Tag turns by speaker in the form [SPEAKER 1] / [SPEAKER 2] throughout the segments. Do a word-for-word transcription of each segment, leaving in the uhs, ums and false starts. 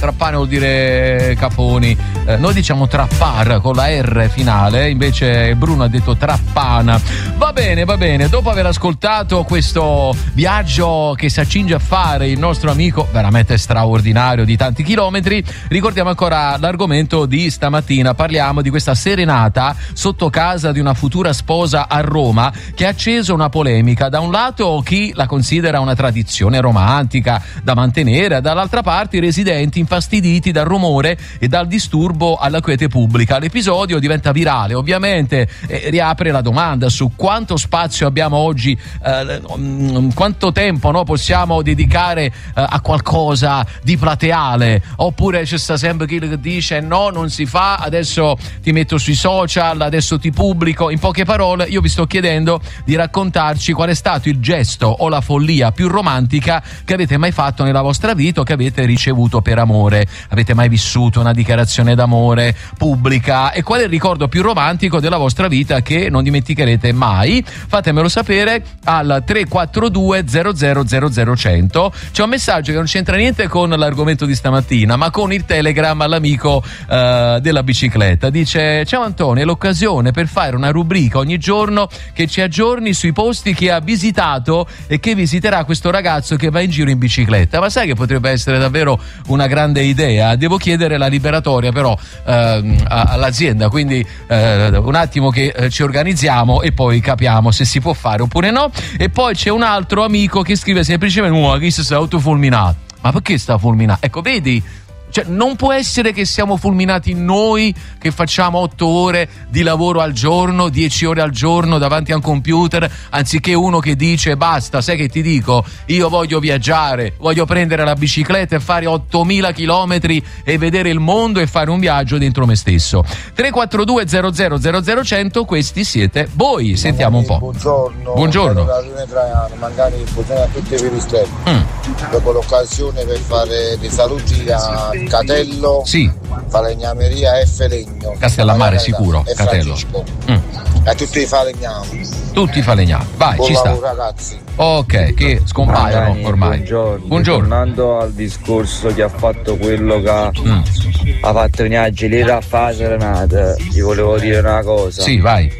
[SPEAKER 1] Trappane vuol dire caponi, eh, noi diciamo trappar con la R finale, invece Bruno ha detto trappana. Va bene, va bene, dopo aver ascoltato questo viaggio che si accinge a fare il nostro amico veramente straordinario di tanti chilometri, ricordiamo ancora l'argomento di stamattina. Parliamo di questa serenata sotto casa di una futura sposa a Roma che ha acceso una polemica. Da un lato chi la considera una tradizione romantica da mantenere, dall'altra parte i residenti infastiditi dal rumore e dal disturbo alla quiete pubblica. L'episodio diventa virale, ovviamente eh, riapre la domanda su quanto spazio abbiamo oggi, eh, quanto tempo no, possiamo dedicare eh, a qualcosa di plateale, oppure c'è sta sempre chi che dice no, non si fa, adesso ti metto sui social, adesso ti pubblico. In poche parole, io vi sto chiedendo di raccontarci qual è stato il gesto o la follia più romantica che avete mai fatto nella vostra vita o che avete ricevuto per amore. Avete mai vissuto una dichiarazione d'amore pubblica? E qual è il ricordo più romantico della vostra vita che non dimenticherete mai? Fatemelo sapere al tre quattro due zero zero zero zero cento. C'è un messaggio che non c'entra niente con l'argomento di stamattina, ma con il Telegram all'amico uh, della bicicletta. Dice: ciao Antonio, è l'occasione per fare una rubrica ogni giorno che ci aggiorni sui posti che ha visitato e che visiterà questo ragazzo che va in giro in bicicletta. Ma sai che potrebbe essere davvero una grande idea? Devo chiedere la liberatoria però ehm, all'azienda, quindi eh, un attimo che eh, ci organizziamo e poi capiamo se si può fare oppure no. E poi c'è un altro amico che scrive semplicemente: no, chi si è autofulminato. Ma perché sta fulminato? Ecco, vedi? Cioè, non può essere che siamo fulminati noi che facciamo otto ore di lavoro al giorno, dieci ore al giorno davanti a un computer, anziché uno che dice basta, sai che ti dico, io voglio viaggiare, voglio prendere la bicicletta e fare ottomila chilometri e vedere il mondo e fare un viaggio dentro me stesso. tre quattro due zero zero zero zero cento, questi siete voi, sentiamo un po'.
[SPEAKER 2] Buongiorno.
[SPEAKER 1] Buongiorno.
[SPEAKER 2] Traiano, magari buongiorno a tutti i peristelli. Mm. Dopo l'occasione per fare dei saluti a Catello,
[SPEAKER 1] sì,
[SPEAKER 2] falegnameria F Legno,
[SPEAKER 1] Castellammare sicuro,
[SPEAKER 2] e
[SPEAKER 1] Catello.
[SPEAKER 2] Mm. A tutti i falegnami.
[SPEAKER 1] Tutti i falegnami. Vai,
[SPEAKER 2] buon
[SPEAKER 1] ci sta.
[SPEAKER 2] lavoro, ragazzi.
[SPEAKER 1] Ok, che scompaiono
[SPEAKER 3] Magari,
[SPEAKER 1] ormai.
[SPEAKER 3] Buongiorno.
[SPEAKER 1] Buongiorno.
[SPEAKER 3] Tornando al discorso che ha fatto quello che mm. ha fatto venire a gelare a fare serenata, gli volevo dire una cosa.
[SPEAKER 1] Sì, vai.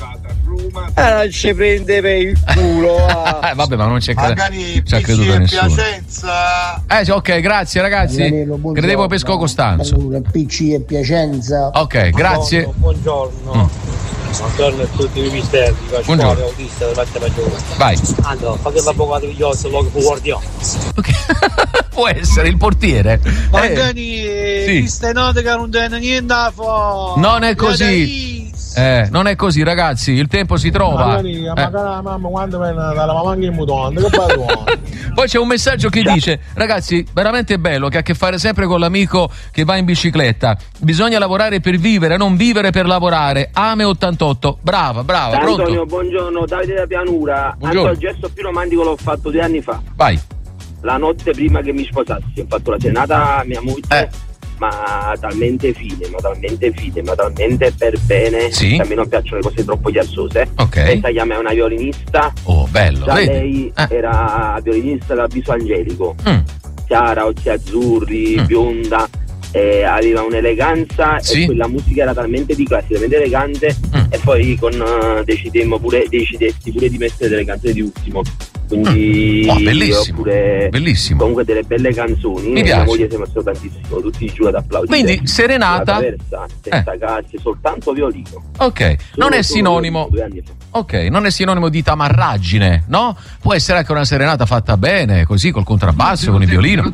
[SPEAKER 3] Eh, non ci prende per il culo.
[SPEAKER 1] eh, vabbè, ma non c'è,
[SPEAKER 2] magari
[SPEAKER 1] c'è creduto nessuno.
[SPEAKER 2] Piacenza.
[SPEAKER 1] Eh, sì, ok, grazie ragazzi.
[SPEAKER 4] Danilo,
[SPEAKER 1] credevo Pesco Costanzo.
[SPEAKER 4] P C e Piacenza.
[SPEAKER 1] Ok, grazie.
[SPEAKER 5] Buongiorno. Mm. Buongiorno a tutti i misteri.
[SPEAKER 1] Buongiorno.
[SPEAKER 5] Autista,
[SPEAKER 1] vai.
[SPEAKER 5] Allora, fa che l'avvocato di Osso lo guardiamo.
[SPEAKER 1] Ok. Può essere il portiere.
[SPEAKER 5] Magari
[SPEAKER 1] eh, sì.
[SPEAKER 5] queste note che non danno niente da fare.
[SPEAKER 1] Non è così. Eh, non è così, ragazzi, il tempo si trova.
[SPEAKER 5] Magari,
[SPEAKER 1] eh.
[SPEAKER 5] magari la mamma quando viene dalla mamma che mutande, che
[SPEAKER 1] poi c'è un messaggio che dice: ragazzi, veramente bello, che ha a che fare sempre con l'amico che va in bicicletta. Bisogna lavorare per vivere, non vivere per lavorare. Ame ottantotto. Brava, brava, pronto?
[SPEAKER 6] Antonio, buongiorno, Davide da Pianura.
[SPEAKER 1] Buongiorno.
[SPEAKER 6] Anche il gesto più romantico l'ho fatto due anni fa.
[SPEAKER 1] Vai.
[SPEAKER 6] La notte prima che mi sposassi, ho fatto la serenata a mia moglie.
[SPEAKER 1] Eh.
[SPEAKER 6] Ma talmente fine, ma talmente fine, ma talmente per bene,
[SPEAKER 1] sì.
[SPEAKER 6] che a me non piacciono le cose troppo chiassose.
[SPEAKER 1] Ok.
[SPEAKER 6] Questa chiama è una violinista.
[SPEAKER 1] Oh, bello.
[SPEAKER 6] Già
[SPEAKER 1] vedi?
[SPEAKER 6] lei
[SPEAKER 1] eh.
[SPEAKER 6] era violinista da viso angelico.
[SPEAKER 1] Mm.
[SPEAKER 6] Chiara, occhi azzurri,
[SPEAKER 1] mm.
[SPEAKER 6] bionda. Eh, aveva un'eleganza,
[SPEAKER 1] sì.
[SPEAKER 6] e quella musica era talmente di classe, talmente elegante. Mm. E poi con uh, decidemmo pure, decidesti pure di mettere delle canzoni di ultimo. Quindi
[SPEAKER 1] oh, bellissimo,
[SPEAKER 6] pure,
[SPEAKER 1] bellissimo.
[SPEAKER 6] Comunque delle belle canzoni.
[SPEAKER 1] Mi
[SPEAKER 6] e
[SPEAKER 1] piace.
[SPEAKER 6] mia moglie si è messo tantissimo, tutti giù ad applaudire.
[SPEAKER 1] Quindi serenata
[SPEAKER 6] versa, senza
[SPEAKER 1] eh.
[SPEAKER 6] calze, soltanto violino.
[SPEAKER 1] Ok,
[SPEAKER 6] solo,
[SPEAKER 1] non è sinonimo
[SPEAKER 6] due anni fa.
[SPEAKER 1] Ok, non è sinonimo di tamarraggine, no? Può essere anche una serenata fatta bene, così col contrabbasso, con il violino.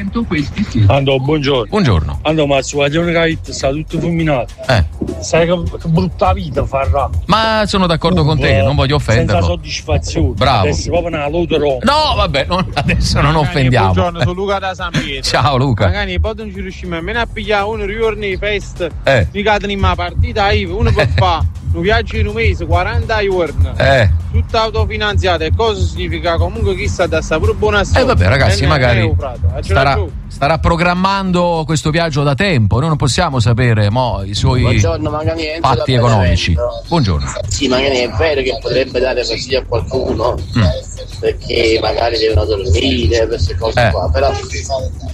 [SPEAKER 5] Andò, buongiorno.
[SPEAKER 1] Buongiorno.
[SPEAKER 5] Andò, ma su Agione Kite sta tutto fulminato.
[SPEAKER 1] Eh.
[SPEAKER 5] Sai che, che brutta vita farà.
[SPEAKER 1] Ma sono d'accordo con te, non voglio offenderlo.
[SPEAKER 5] Senza soddisfazione.
[SPEAKER 1] Bravo.
[SPEAKER 5] Adesso proprio una lotero.
[SPEAKER 1] No, vabbè, non, adesso non offendiamo.
[SPEAKER 7] Buongiorno, sono Luca da San Pietro.
[SPEAKER 1] Ciao Luca.
[SPEAKER 7] Magari poi non ci riusciamo nemmeno a pigliare uno ritorni di fest.
[SPEAKER 1] Eh.
[SPEAKER 7] Mi cadono in una partita I V, uno può fare un viaggio in un mese, quaranta giorni.
[SPEAKER 1] Eh.
[SPEAKER 7] Tutta autofinanziata. E cosa significa? Comunque chi sta da sta pure buona
[SPEAKER 1] Eh vabbè ragazzi,
[SPEAKER 7] e
[SPEAKER 1] magari starà, starà programmando questo viaggio da tempo. Noi non possiamo sapere mo, i suoi
[SPEAKER 8] Buongiorno, magari
[SPEAKER 1] fatti economici. Buongiorno.
[SPEAKER 8] Sì, magari è vero che potrebbe dare consigli a qualcuno, mm. perché magari devono dormire, queste cose
[SPEAKER 1] eh.
[SPEAKER 8] qua, però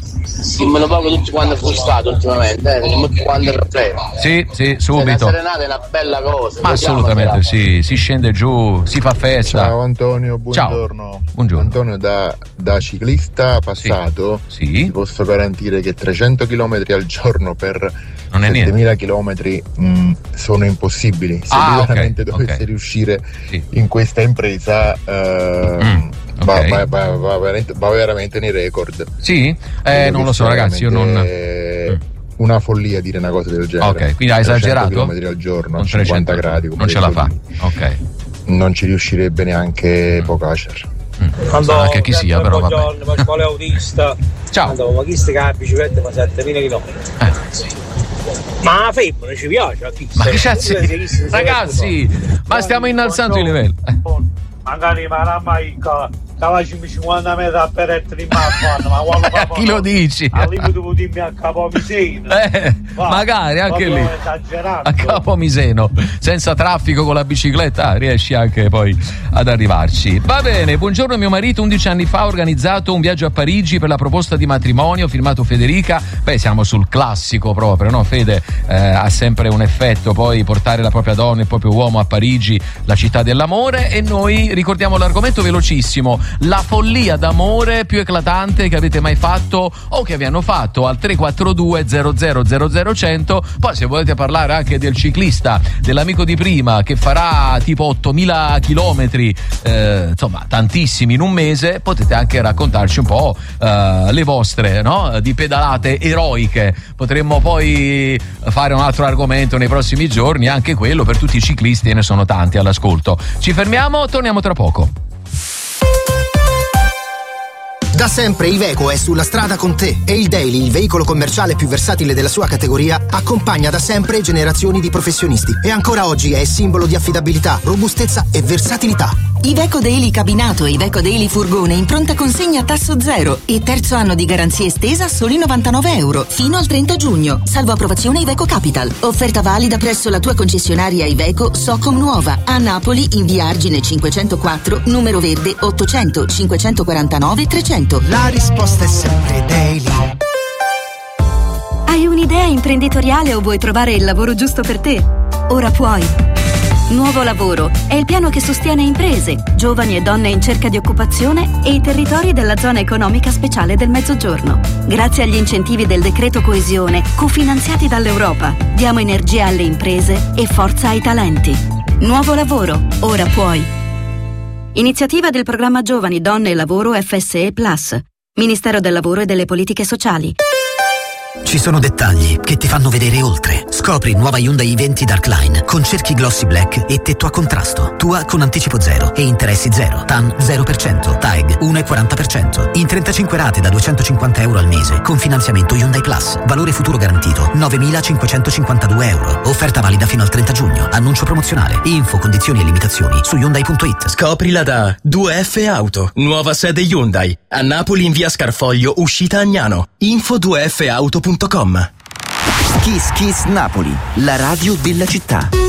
[SPEAKER 8] dimmelo poco tutti quanti frustrati ultimamente, eh, tutti quanti problemi.
[SPEAKER 1] Sì, sì, subito.
[SPEAKER 8] La serenata è una bella cosa.
[SPEAKER 1] Ma assolutamente sì, si scende giù, si fa festa.
[SPEAKER 9] Ciao Antonio, buongiorno.
[SPEAKER 1] Ciao. Buongiorno.
[SPEAKER 9] Antonio, da, da ciclista passato
[SPEAKER 1] sì. Sì.
[SPEAKER 9] ti posso garantire che trecento chilometri al giorno per
[SPEAKER 1] non è
[SPEAKER 9] settemila chilometri mh, sono impossibili. Se
[SPEAKER 1] ah,
[SPEAKER 9] lui veramente
[SPEAKER 1] okay,
[SPEAKER 9] dovesse
[SPEAKER 1] okay.
[SPEAKER 9] riuscire
[SPEAKER 1] sì.
[SPEAKER 9] in questa impresa eh,
[SPEAKER 1] mm, okay.
[SPEAKER 9] va, va, va, va, veramente, va veramente nei record.
[SPEAKER 1] Sì? Eh, non lo so ragazzi, io non...
[SPEAKER 9] una follia dire una cosa del genere.
[SPEAKER 1] Ok, quindi ha esagerato?
[SPEAKER 9] chilometri al giorno,
[SPEAKER 1] non
[SPEAKER 9] a cinquanta gradi.
[SPEAKER 1] Non ce la fa. Ok.
[SPEAKER 9] Non ci riuscirebbe neanche mm. Pogacar.
[SPEAKER 1] Mm. Non so neanche chi sia, però vabbè.
[SPEAKER 7] Pasquale autista.
[SPEAKER 1] Ciao.
[SPEAKER 7] Andavo, ma chi sta che ha la bicicletta fa settemila chilometri?
[SPEAKER 1] Eh, sì.
[SPEAKER 7] Ma la femmina ci piace, la
[SPEAKER 1] ma che cazzo? Ragazzi, ma stiamo innalzando i livelli.
[SPEAKER 5] Magari ma la maica cavaci cinquanta metri a peretta di mappa, ma quando
[SPEAKER 1] a chi lo dici?
[SPEAKER 5] Al limite devo dirmi a Capomiseno.
[SPEAKER 1] Eh, Va, magari anche lì a Capomiseno, senza traffico con la bicicletta riesci anche poi ad arrivarci. Va bene, buongiorno, mio marito undici anni fa ha organizzato un viaggio a Parigi per la proposta di matrimonio, firmato Federica. Beh, siamo sul classico proprio, no? Fede eh, ha sempre un effetto, poi portare la propria donna, il proprio uomo a Parigi, la città dell'amore, e noi ricordiamo l'argomento velocissimo. La follia d'amore più eclatante che avete mai fatto o che vi hanno fatto al tre quattro due zero zero zero zero cento. Poi se volete parlare anche del ciclista, dell'amico di prima che farà tipo ottomila chilometri, eh, insomma tantissimi in un mese, potete anche raccontarci un po' eh, le vostre, no? Di pedalate eroiche. Potremmo poi fare un altro argomento nei prossimi giorni, anche quello per tutti i ciclisti, e ne sono tanti all'ascolto. Ci fermiamo, torniamo tra poco.
[SPEAKER 10] Da sempre Iveco è sulla strada con te e il Daily, il veicolo commerciale più versatile della sua categoria, accompagna da sempre generazioni di professionisti e ancora oggi è simbolo di affidabilità, robustezza e versatilità.
[SPEAKER 11] Iveco Daily cabinato e Iveco Daily furgone in pronta consegna a tasso zero e terzo anno di garanzia estesa a soli novantanove euro fino al trenta giugno, salvo approvazione Iveco Capital. Offerta valida presso la tua concessionaria Iveco Socom Nuova a Napoli in via Argine cinquecentoquattro, numero verde ottocento cinquecentoquarantanove trecento.
[SPEAKER 10] La risposta è sempre Daily.
[SPEAKER 12] Hai un'idea imprenditoriale o vuoi trovare il lavoro giusto per te? Ora puoi. Nuovo Lavoro è il piano che sostiene imprese, giovani e donne in cerca di occupazione e i territori della zona economica speciale del Mezzogiorno. Grazie agli incentivi del decreto coesione, cofinanziati dall'Europa, diamo energia alle imprese e forza ai talenti. Nuovo Lavoro, ora puoi. Iniziativa del programma Giovani, Donne e Lavoro F S E Plus, Ministero del Lavoro e delle Politiche Sociali.
[SPEAKER 10] Ci sono dettagli che ti fanno vedere oltre. Scopri nuova Hyundai i venti Darkline con cerchi glossy black e tetto a contrasto. Tua con anticipo zero e interessi zero. T A N zero per cento. T A E G uno virgola quaranta per cento. In trentacinque rate da duecentocinquanta euro al mese con finanziamento Hyundai Plus. Valore futuro garantito novemilacinquecentocinquantadue euro. Offerta valida fino al trenta giugno. Annuncio promozionale. Info, condizioni e limitazioni su Hyundai punto it.
[SPEAKER 13] Scoprila da due F Auto. Nuova sede Hyundai. A Napoli in via Scarfoglio, uscita Agnano. Info due F auto punto com.
[SPEAKER 14] Kiss Kiss Napoli, la radio della città.